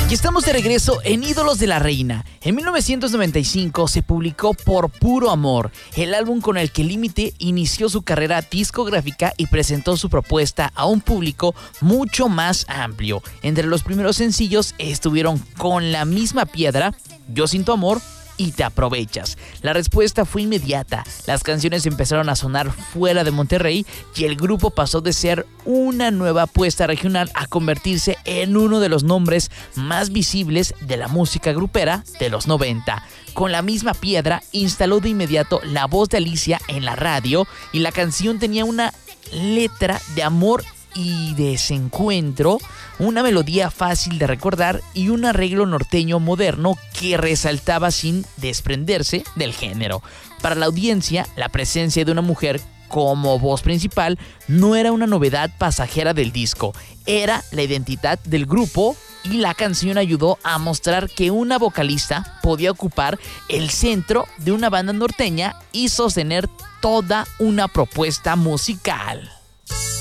Y estamos de regreso en Ídolos de la Reina. En 1995 se publicó Por Puro Amor, el álbum con el que Límite inició su carrera discográfica y presentó su propuesta a un público mucho más amplio. Entre los primeros sencillos estuvieron Con la Misma Piedra, Yo Sin Tu Amor y Te Aprovechas. La respuesta fue inmediata. Las canciones empezaron a sonar fuera de Monterrey y el grupo pasó de ser una nueva apuesta regional a convertirse en uno de los nombres más visibles de la música grupera de los 90. Con la Misma Piedra instaló de inmediato la voz de Alicia en la radio y la canción tenía una letra de amor y desencuentro, una melodía fácil de recordar y un arreglo norteño moderno que resaltaba sin desprenderse del género. Para la audiencia, la presencia de una mujer como voz principal no era una novedad pasajera del disco, era la identidad del grupo y la canción ayudó a mostrar que una vocalista podía ocupar el centro de una banda norteña y sostener toda una propuesta musical.